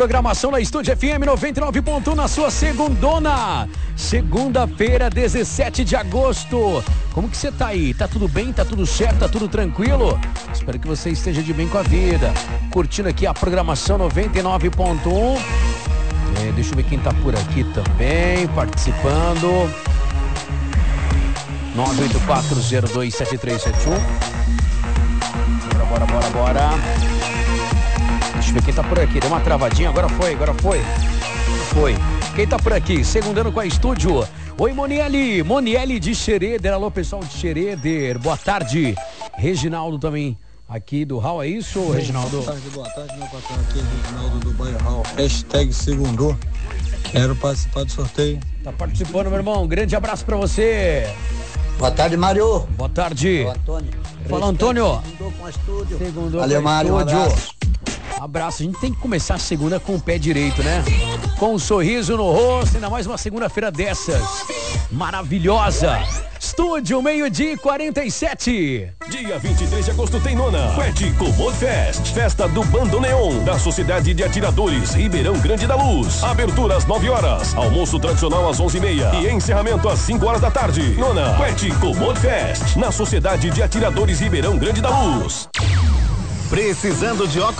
programação na Estúdio FM 99.1 na sua segundona. Segunda-feira, 17 de agosto. Como que você tá aí? Tá tudo bem? Tá tudo certo? Tá tudo tranquilo? Espero que você esteja de bem com a vida. Curtindo aqui a programação 99.1. Deixa eu ver quem tá por aqui também, participando. 984027371. Bora. Deixa eu ver quem tá por aqui. Deu uma travadinha, agora foi. Quem tá por aqui? Segundando com a Estúdio. Oi, Moniele de Xereder. Alô, pessoal de Xereder. Boa tarde. Reginaldo também aqui do Hall, é isso, Reginaldo? Boa tarde, meu patrão. Aqui é Reginaldo do bairro Hall. #segundo. Quero participar do sorteio. Tá participando, meu irmão. Um grande abraço pra você. Boa tarde, Mário. Boa tarde. Boa, Antônio. Fala, Antônio. Segundou com a Estúdio. Valeu, Mário. Um abraço. Abraço. A gente tem que começar a segunda com o pé direito, né? Com um sorriso no rosto, ainda mais uma segunda-feira dessas. Maravilhosa. Estúdio, 12:47. Dia 23 de agosto tem nona. Quet Comod Fest. Festa do Bandoneon. Da Sociedade de Atiradores Ribeirão Grande da Luz. Abertura às 9 horas. Almoço tradicional às 11:30. E encerramento às 5 horas da tarde. Nona. Quet Comod Fest. Na Sociedade de Atiradores Ribeirão Grande da Luz. Precisando de óculos